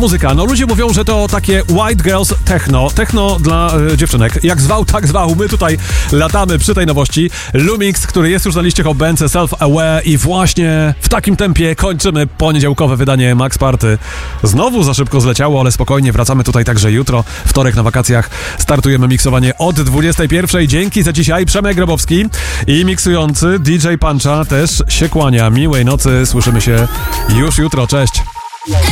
muzyka. No ludzie mówią, że to takie white girls techno. Techno dla dziewczynek. Jak zwał, tak zwał. My tutaj latamy przy tej nowości. Lumix, który jest już na liście Hot Bandce, Self-Aware i właśnie w takim tempie kończymy poniedziałkowe wydanie Max Party. Znowu za szybko zleciało, ale spokojnie, wracamy tutaj także jutro. Wtorek na wakacjach. Startujemy miksowanie od 21:00. Dzięki za dzisiaj. Przemek Grabowski i miksujący DJ Puncha też się kłania. Miłej nocy. Słyszymy się już jutro. Cześć.